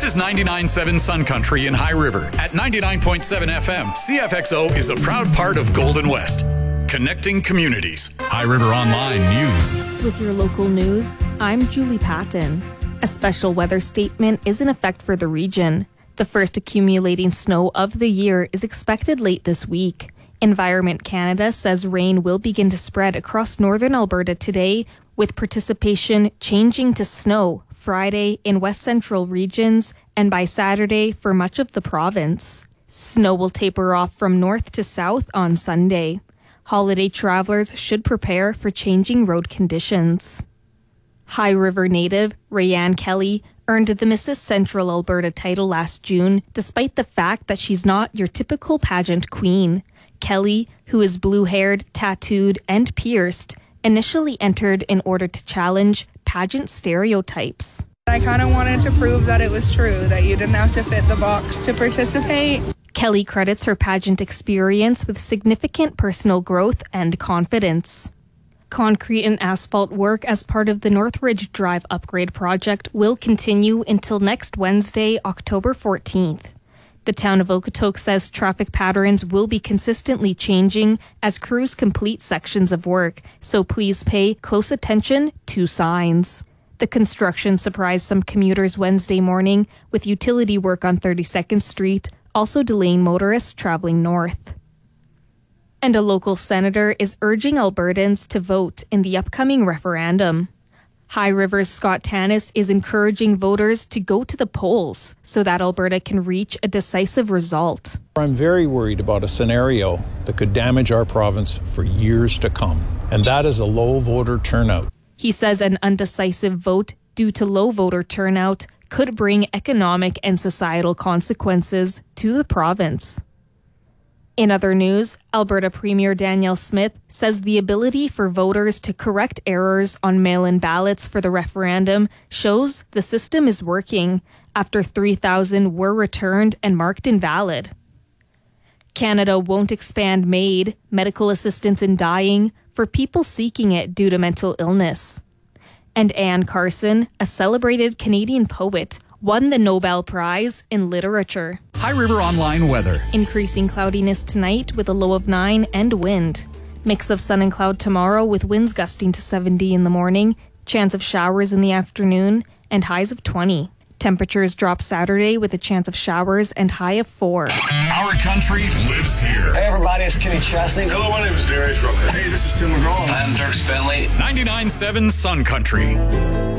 This is 99.7 Sun Country in High River. At 99.7 FM, CFXO is a proud part of Golden West. Connecting communities. High River Online News. With your local news, I'm Julie Patton. A special weather statement is in effect for the region. The first accumulating snow of the year is expected late this week. Environment Canada says rain will begin to spread across northern Alberta today, with participation changing to snow Friday in west central regions and by Saturday for much of the province. Snow will taper off from north to south on Sunday. Holiday travelers should prepare for changing road conditions. High River native Rayanne Kelly earned the Mrs. Central Alberta title last June, despite the fact that she's not your typical pageant queen. Kelly, who is blue-haired, tattooed, and pierced, initially entered in order to challenge pageant stereotypes. I kind of wanted to prove that it was true, that you didn't have to fit the box to participate. Kelly credits her pageant experience with significant personal growth and confidence. Concrete and asphalt work as part of the Northridge Drive upgrade project will continue until next Wednesday, October 14th. The town of Okotoks says traffic patterns will be consistently changing as crews complete sections of work, so please pay close attention to signs. The construction surprised some commuters Wednesday morning, with utility work on 32nd Street also delaying motorists traveling north. And a local senator is urging Albertans to vote in the upcoming referendum. High River's Scott Tanis is encouraging voters to go to the polls so that Alberta can reach a decisive result. I'm very worried about a scenario that could damage our province for years to come, and that is a low voter turnout. He says an undecisive vote due to low voter turnout could bring economic and societal consequences to the province. In other news, Alberta Premier Danielle Smith says the ability for voters to correct errors on mail-in ballots for the referendum shows the system is working after 3,000 were returned and marked invalid. Canada won't expand MAID, medical assistance in dying, for people seeking it due to mental illness. And Anne Carson, a celebrated Canadian poet, won the Nobel Prize in Literature. High River Online weather. Increasing cloudiness tonight with a low of 9 and wind. Mix of sun and cloud tomorrow with winds gusting to 70 in the morning, chance of showers in the afternoon, and highs of 20. Temperatures drop Saturday with a chance of showers and high of 4. Our country lives here. Hey everybody, it's Kenny Chesney. Hello, my name is Darius Rucker. Hey, this is Tim McGraw. I'm Dirk Bentley. 99.7 Sun Country.